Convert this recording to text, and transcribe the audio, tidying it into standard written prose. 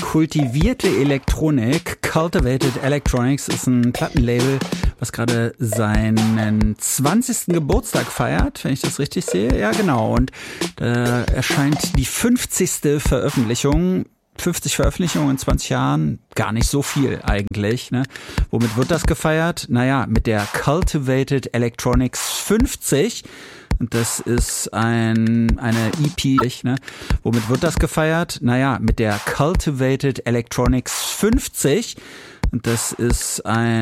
Kultivierte Elektronik, Cultivated Electronics, ist ein Plattenlabel, was gerade seinen 20. Geburtstag feiert, wenn ich das richtig sehe. Ja, genau. Und da erscheint die 50. Veröffentlichung. 50 Veröffentlichungen in 20 Jahren, gar nicht so viel eigentlich. Ne? Womit wird das gefeiert? Naja, mit der Cultivated Electronics 50. Und das ist eine EP. Ne? Womit wird das gefeiert? Naja, mit der Cultivated Electronics 50. Und das ist